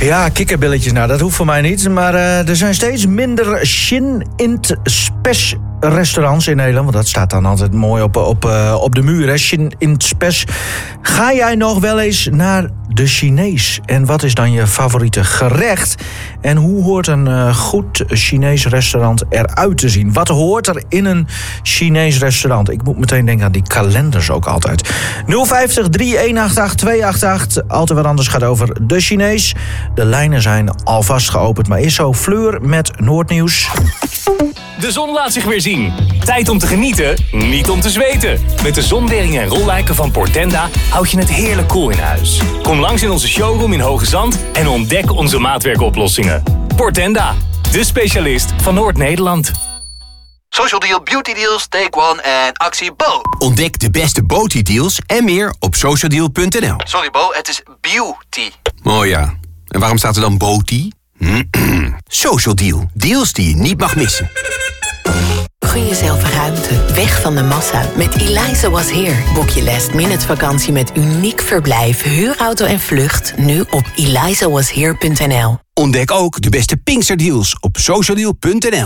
Ja, kikkerbilletjes, nou, dat hoeft voor mij niet. Maar er zijn steeds minder Shin Int Spes restaurants in Nederland. Want dat staat dan altijd mooi op de muur, hè. Shin Int Spes. Ga jij nog wel eens naar de Chinees? En wat is dan je favoriete gerecht? En hoe hoort een goed Chinees restaurant eruit te zien? Wat hoort er in een Chinees restaurant? Ik moet meteen denken aan die kalenders ook altijd. 050 3188 288. Altijd wat anders gaat over de Chinees. De lijnen zijn alvast geopend. Maar is zo Fleur met Noordnieuws. De zon laat zich weer zien. Tijd om te genieten, niet om te zweten. Met de zonweringen en rolluiken van Portenda houd je het heerlijk koel in huis. Kom langs in onze showroom in Hoge Zand en ontdek onze maatwerkoplossingen. Portenda, de specialist van Noord-Nederland. Social Deal, Beauty Deals, Take One en actie Bo. Ontdek de beste Beauty deals en meer op socialdeal.nl. Sorry Bo, het is beauty. Oh ja, en waarom staat er dan Beauty? Social Deal, deals die je niet mag missen. Gun jezelf ruimte, weg van de massa. Met Eliza Was Here boek je last-minute vakantie met uniek verblijf, huurauto en vlucht. Nu op elizawashere.nl. Ontdek ook de beste Pinksterdeals op socialdeal.nl.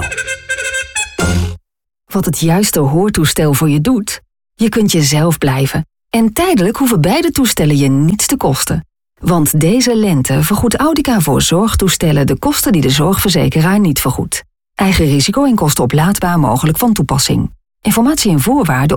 Wat het juiste hoortoestel voor je doet? Je kunt jezelf blijven. En tijdelijk hoeven beide toestellen je niets te kosten. Want deze lente vergoedt Audica voor zorgtoestellen de kosten die de zorgverzekeraar niet vergoedt. Eigen risico en kosten oplaadbaar mogelijk van toepassing. Informatie en voorwaarden